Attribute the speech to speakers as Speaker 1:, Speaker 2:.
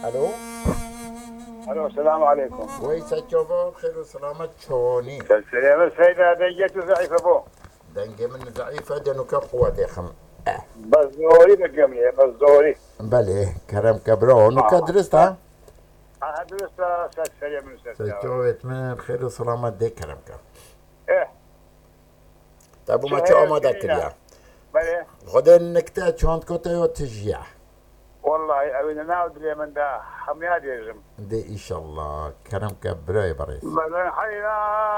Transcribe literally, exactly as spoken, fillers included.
Speaker 1: الو.
Speaker 2: الو السلام عليكم.
Speaker 1: ويسا شوفو بخير وسلامة شوني.
Speaker 2: السلام السيدة دجت ضعيفة بو.
Speaker 1: دنجي من ضعيفة دنو كقوة دخم.
Speaker 2: بس زوري بقمية بس زوري.
Speaker 1: بله كرم كبرون وكدرستا.
Speaker 2: هدرس سات سريع من سات.
Speaker 1: سجوت من بخير وسلامة دي كرم كا.
Speaker 2: ايه.
Speaker 1: طب وما شو ما ذاكر يا.
Speaker 2: بله.
Speaker 1: غدا النكتة شون كتيو تشجيع.
Speaker 2: والله أبينا نعود لي من ده حمياد يجم.
Speaker 1: دي إن شاء الله كرم كبراي بريس.
Speaker 2: بل حينا